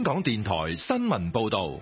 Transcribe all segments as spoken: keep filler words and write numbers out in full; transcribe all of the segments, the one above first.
香港電台新聞報道。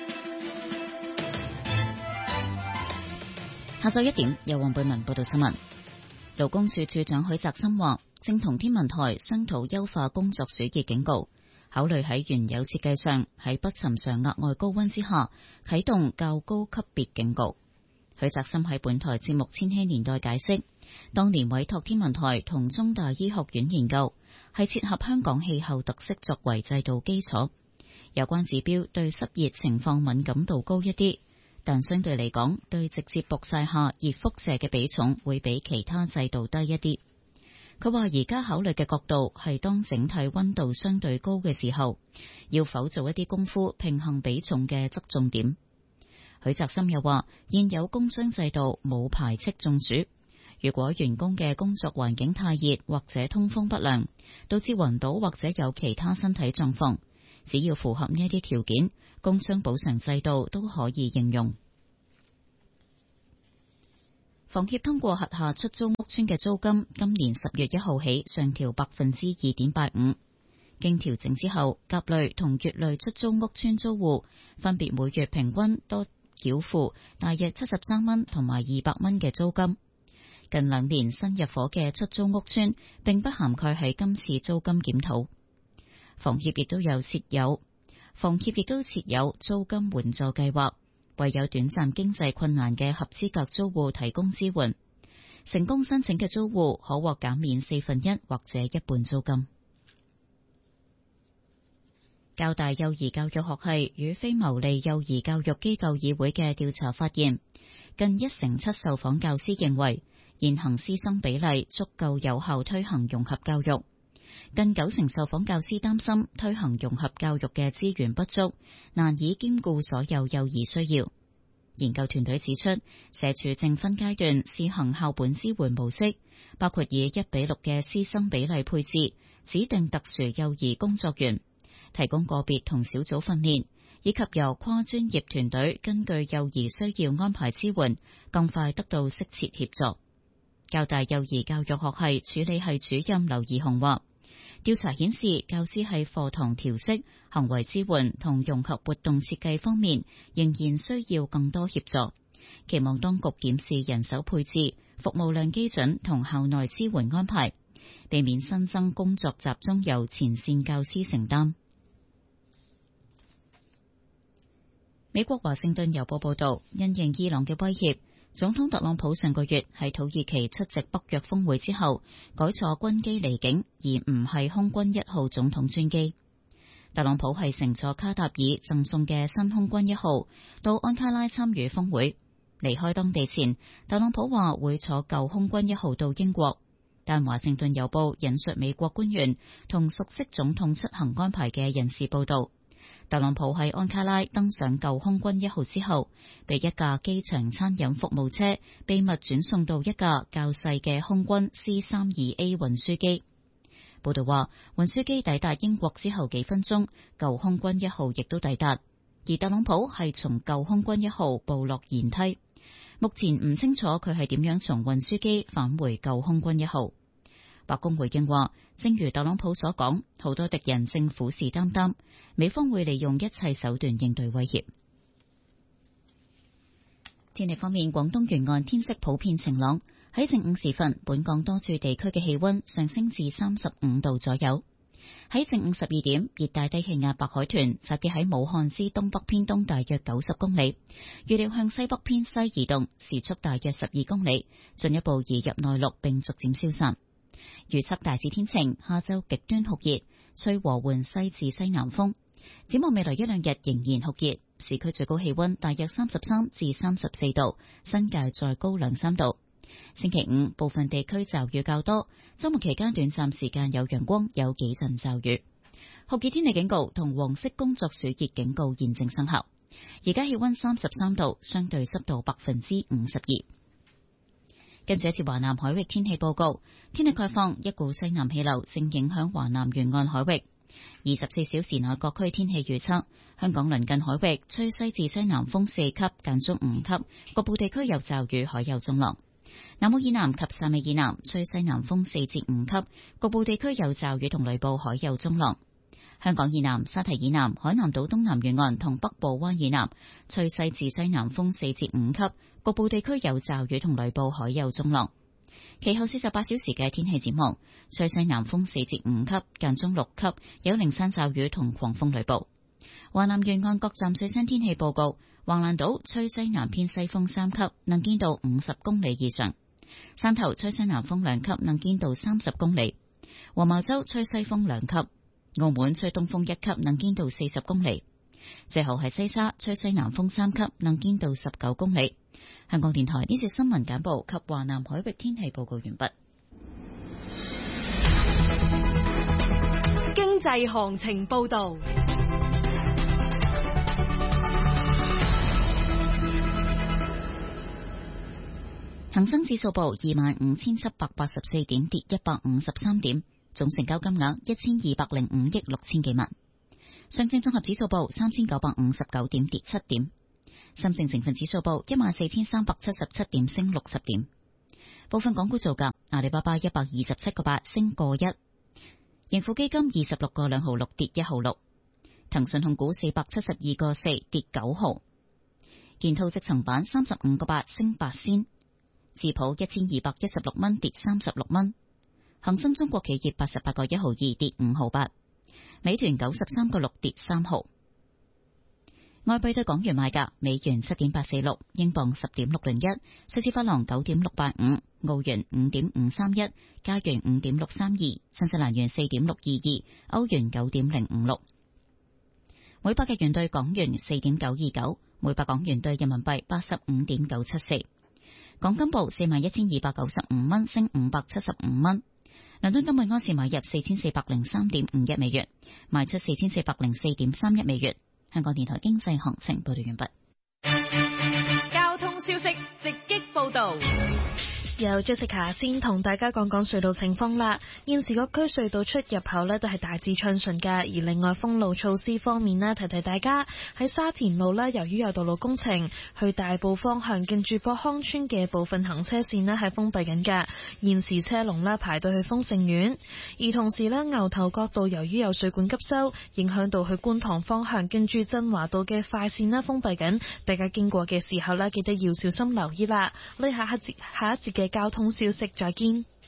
下晝一點，由黃貝文報道新聞。勞工處處長許澤森話，正同天文台商討優化工作暑熱警告，考慮喺原有設計上喺不尋常額外高溫之下啟動較高級別警告。許澤森喺本台節目《千禧年代》解釋，當年委託天文台同中大醫學院研究，係切合香港氣候特色作為制度基礎。有關指標對濕熱情況敏感度高一啲，但相對嚟講，對直接曝曬下熱輻射嘅比重會比其他制度低一啲。佢話而家考慮嘅角度係當整體溫度相對高嘅時候，要否做一啲功夫平衡比重嘅側重點。許澤森又話，現有工傷制度冇排斥中暑，如果員工嘅工作環境太熱或者通風不良，導致暈倒或者有其他身體狀況，只要符合呢一啲條件，工傷補償制度都可以應用。房協通過轄下出租屋邨嘅租金，今年十月一號起上調百分之二點八五。經調整之後，甲類同乙類出租屋邨租戶分別每月平均多繳付大約七十三蚊同埋二百蚊嘅租金。近兩年新入伙嘅出租屋邨並不涵蓋喺今次租金檢討。房協亦都有設有，房協亦都設有租金援助計劃，為有短暫經濟困難嘅合資格租戶提供支援。成功申請嘅租戶可獲減免四分一或者一半租金。教大幼兒教育學系與非牟利幼兒教育機構議會嘅調查發現，近一成七受訪教師認為現行師生比例足夠有效推行融合教育，近九成受訪教師擔心推行融合教育嘅資源不足，難以兼顧所有幼兒需要。研究團隊指出，社署正分階段試行校本支援模式，包括以一比六嘅師生比例配置，指定特殊幼兒工作員，提供個別同小組訓練，以及由跨專業團隊根據幼兒需要安排支援，更快得到適切協助。教大幼兒教育學系處理系主任劉怡雄話，調查顯示教師喺課堂調適、行為支援同融合活動設計方面仍然需要更多協助，期望當局檢視人手配置、服務量基準同校內支援安排，避免新增工作集中由前線教師承擔。美國華盛頓郵報報道，因應伊朗嘅威脅，總統特朗普上個月喺土耳其出席北約峰會之後，改坐軍機離境，而唔係空軍一號總統專機。特朗普係乘坐卡塔爾贈送嘅新空軍一號到安卡拉參與峰會。離開當地前，特朗普話會坐舊空軍一號到英國，但華盛頓郵報引述美國官員同熟悉總統出行安排嘅人士報道，特朗普喺安卡拉登上舊空軍一號之後，被一架機場餐飲服務車秘密轉送到一架較細嘅空軍 C 三十二 A 運輸機。報道話，運輸機抵達英國之後幾分鐘，舊空軍一號亦都抵達，而特朗普係從舊空軍一號步落舷梯。目前唔清楚佢係點樣從運輸機返回舊空軍一號。白宮回應話，正如特朗普所講，好多敵人正虎視眈眈，美方會利用一切手段應對威脅。天氣方面，廣東沿岸天色普遍晴朗，喺正午時分，本港多處地區嘅氣溫上升至三十五度左右。喺正午十二點，熱帶低氣壓白海豚集結喺武漢之東北偏東大約九十公里，預料向西北偏西移動，時速大約十二公里，進一步移入內陸並逐漸消散。預測大致天晴，下晝極端酷熱，吹和緩西至西南風。展望未來一兩日仍然酷熱，市區最高氣溫大約三十三至三十四度，新界再高兩三度。星期五部分地區驟雨較多，周末期間短暫時間有陽光，有幾陣驟雨。酷熱天氣警告同黃色工作暑熱警告現正生效。而家氣溫三十三度，相對濕度百分之五十二。跟住一次華南海域天氣報告，天氣概況，一股西南氣流正影響華南沿岸海域。二十四小時內各區天氣預測，香港鄰近海域吹西至西南風四級，間中五級，局部地區有驟雨，海有中浪。南澳以南及汕尾以南吹西南風四至五級，局部地區有驟雨同雷暴，海有中浪。 香港以南、沙堤以南、海南島東南沿岸同北部灣以南吹西至西南風四至五級，局部地區有驟雨同雷暴，海有中浪。其後四十八小時嘅天氣展望，吹西南風四至五級，間中六級，有零散驟雨同狂風雷暴。華南沿岸各站最新天氣報告：橫瀾島吹西南偏西風三級，能見度五十公里以上；汕頭吹西南風兩級，能見度三十公里；黃茅洲吹西風兩級；澳門吹東風一級，能見度四十公里。最後係西沙吹西南風三級，能見度十九公里。香港電台呢節新聞簡報及華南海域天氣報告完畢。 經濟行情報道。 恒生指數報二萬五千七百八十四點，跌一百五十三點，總成交金額一千二百零五億六千幾萬。上證綜合指數報三千九百五十九點，跌七點。深證成分指數報一萬四千三百七十七點，升六十點。部分港股造價：阿里巴巴一百二十七個八，升個一；盈富基金二十六個兩毫六，跌一毫六；騰訊控股四百七十二個四，跌九毫；建滔積層板三十五個八，升八仙；智普一千二百一十六蚊，跌三十六蚊；恒生中國企業八十八個一毫二，跌五毫八；美團九十三個六，跌三毫。外幣對港元賣價：美元七點八四六，英鎊十點六零一，瑞士法郎九點六八五，澳元五點五三一，加元五點六三二，新西蘭元四點六二二，歐元九點零五六。每百日元對港元四點九二九，每百港元對人民幣八十五點九七四。港金報四萬一千二百九十五蚊，升五百七十五蚊。倫敦金每安士買入四千四百零三點五一美元，賣出四千四百零四點三一美元。香港電台經濟行情報道完畢。 交通消息直擊報道。 由 Jessica 先同大家講講隧道情況啦。現時各區隧道出入口呢都係大致暢順㗎。而另外封路措施方面呢，提提大家喺沙田路呢，由於有道路工程，去大埔方向近住博康村嘅部分行車線呢係封閉緊㗎。現時車龍呢排到去豐盛苑。而同時呢，牛頭角道由於有水管急修，影響到去觀塘方向近住振華道嘅快線呢封閉緊。大家經過嘅時候呢，記得要小心留意啦。我哋下一節下一節嘅交通消息再見。